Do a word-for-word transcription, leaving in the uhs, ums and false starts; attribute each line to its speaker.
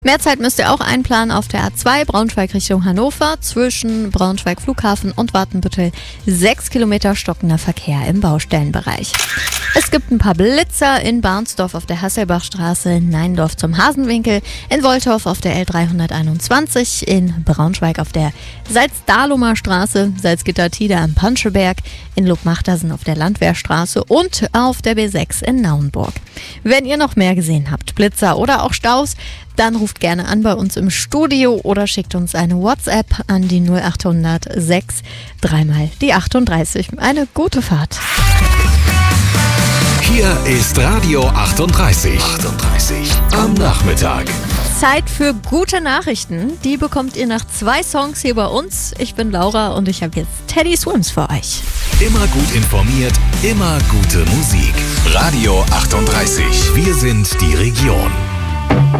Speaker 1: Mehr Zeit müsst ihr auch einplanen auf der A zwei Braunschweig Richtung Hannover zwischen Braunschweig Flughafen und Watenbüttel. Sechs Kilometer stockender Verkehr im Baustellenbereich. Es gibt ein paar Blitzer in Barnsdorf auf der Hasselbachstraße, in Neindorf zum Hasenwinkel, in Woltorf auf der L dreihunderteinundzwanzig, in Braunschweig auf der Salzdahlumer Straße, Salzgitter-Tide am Panscheberg, in Lubmachtersen auf der Landwehrstraße und auf der B sechs in Naunburg. Wenn ihr noch mehr gesehen habt, Blitzer oder auch Staus, dann ruft gerne an bei uns im Studio oder schickt uns eine WhatsApp an die null acht hundert sechs dreimal die achtunddreißig. Eine gute Fahrt.
Speaker 2: Hier ist Radio achtunddreißig. achtunddreißig am Nachmittag.
Speaker 1: Zeit für gute Nachrichten. Die bekommt ihr nach zwei Songs hier bei uns. Ich bin Laura und ich habe jetzt Teddy Swims für euch.
Speaker 2: Immer gut informiert, immer gute Musik. Radio achtunddreißig. Wir sind die Region.